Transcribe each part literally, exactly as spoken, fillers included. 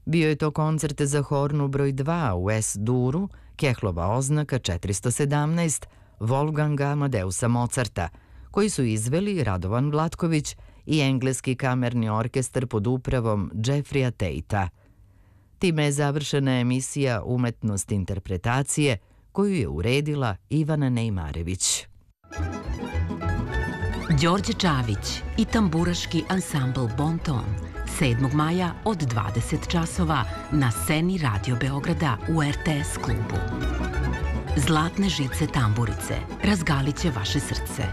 Bio je to koncert za hornu broj dva u S-duru, Kehlova oznaka četiristo sedamnaest, Wolfganga Amadeusa Mozarta, koji su izveli Radovan Vlatković i engleski kamerni orkestar pod upravom Jeffreya Tatea. Time je završena emisija Umetnost interpretacije, koju je uredila Ivana Nejmarević. Đorđe Čavić i tamburaški ansambl Bon Ton sedmog maja od dvadeset časova na sceni Radio Beograda u R T S klubu. Zlatne žice tamburice razgalit će vaše srce.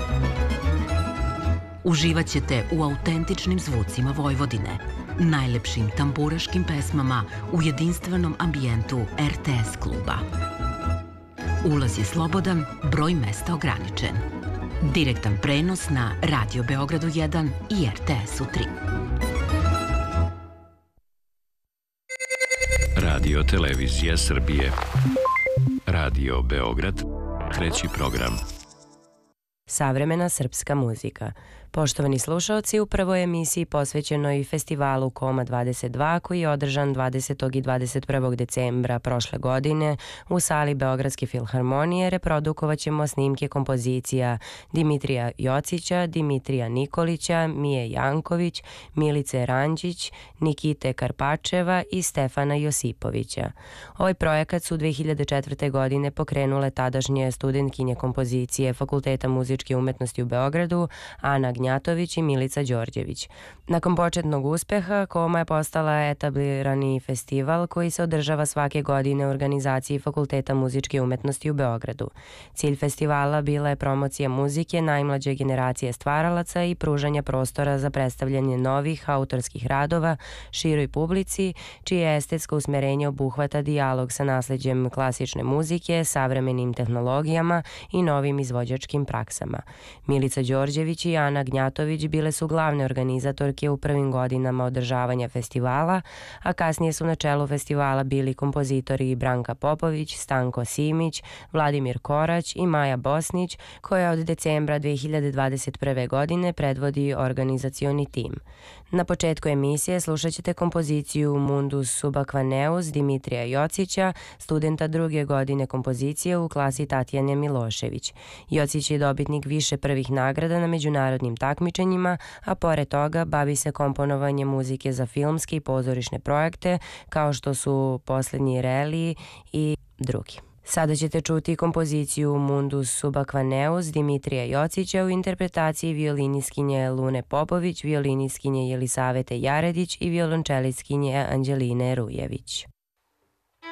Uživaćete u autentičnim zvucima Vojvodine, najlepšim tamburaškim pesmama u jedinstvenom ambijentu R T S kluba. Ulaz je slobodan, broj mesta ograničen. Direktan prenos na Radio Beogradu jedan i R T S-u tri. Radio Televizija Srbije. Radio Beograd, treći program. Savremena srpska muzika. Poštovani slušaoci, u prvoj emisiji posvećenoj festivalu Koma dvadeset dva, koji je održan dvadesetog i dvadeset prvog decembra prošle godine u sali Beogradske filharmonije, reprodukovat ćemo snimke kompozicija Dimitrija Jocića, Dimitrija Nikolića, Mije Janković, Milice Ranđić, Nikite Karpačeva i Stefana Josipovića. Ovaj projekat su dve hiljade četvrte. godine pokrenule tadašnje studentkinje kompozicije Fakulteta muzičke umetnosti u Beogradu, Ana Gnjatović i Milica Đorđević. Nakon početnog uspeha, Koma je postala etablirani festival koji se održava svake godine u organizaciji Fakulteta muzičke umetnosti u Beogradu. Cilj festivala bila je promocija muzike najmlađe generacije stvaralaca i pružanja prostora za predstavljanje novih autorskih radova široj publici, čije estetsko usmerenje obuhvata dijalog sa nasleđem klasične muzike, savremenim tehnologijama i novim izvođačkim praksama. Milica Đorđević i Ana Gnjatović bile su glavne organizatorke u prvim godinama održavanja festivala, a kasnije su na čelu festivala bili kompozitori Branka Popović, Stanko Simić, Vladimir Korać i Maja Bosnić, koja od decembra dve hiljade dvadeset prve. godine predvodi organizacioni tim. Na početku emisije slušat ćete kompoziciju Mundus Subakvaneus Dimitrija Jocića, studenta druge godine kompozicije u klasi Tatjane Milošević. Jocić je dobitnik više prvih nagrada na međunarodnim takmičenjima, a pored toga bavi se komponovanjem muzike za filmske i pozorišne projekte, kao što su Poslednji Reliji i drugi. Sada ćete čuti kompoziciju Mundus Subakvaneus Dimitrija Jocića u interpretaciji violiniskinje Lune Popović, violiniskinje Jelisavete Jaredić i violončelistkinje Anđeline Rujević.